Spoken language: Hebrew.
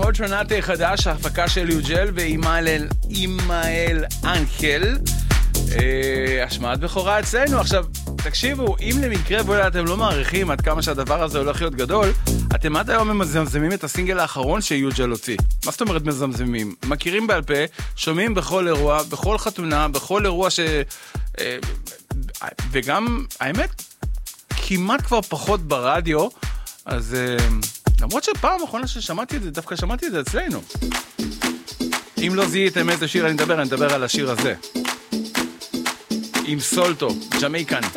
אולטרנטי חדש, ההפקה של יוג'ל ואימאל אנקל. השמעת בכורה אצלנו. עכשיו, תקשיבו, אם למקרה ואולי אתם לא מעריכים עד כמה שהדבר הזה הולך להיות גדול, אתם עד היום מזמזמים את הסינגל האחרון שיוג'ל הוציא. מה זאת אומרת מזמזמים? מכירים בעל פה, שומעים בכל אירוע, בכל חתונה, בכל אירוע וגם, האמת, כמעט כבר פחות ברדיו, אז למרות שפעם האחרונה ששמעתי את זה, דווקא שמעתי את זה אצלנו. אם לא זיהיתם איזה שיר אני מדבר על השיר הזה. עם סולטו, ג'מייקן.